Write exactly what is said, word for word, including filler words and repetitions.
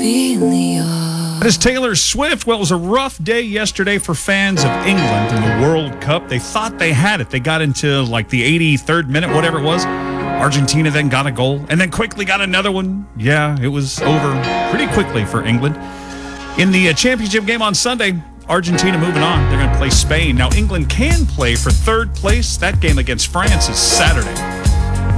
That is Taylor Swift. Well, it was a rough day yesterday for fans of England in the World Cup. They thought they had it. They got into like the eighty-third minute, whatever it was. Argentina then got a goal and then quickly got another one. Yeah, it was over pretty quickly for England. In the uh, championship game on Sunday, Argentina moving on. They're going to play Spain. Now, England can play for third place. That game against France is Saturday.